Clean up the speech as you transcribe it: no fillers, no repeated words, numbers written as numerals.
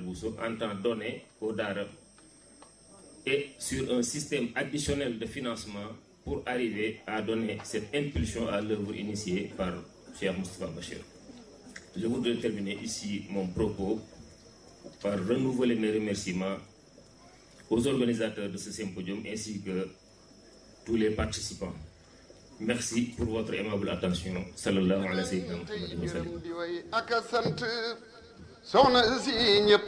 Bousso entend donner au Dara et sur un système additionnel de financement pour arriver à donner cette impulsion à l'œuvre initiée par Cheikh Moustapha Bachir. Je voudrais terminer ici mon propos par renouveler mes remerciements aux organisateurs de ce symposium ainsi que tous les participants. Merci pour votre aimable attention. Sallallahu alayhi wa sallam.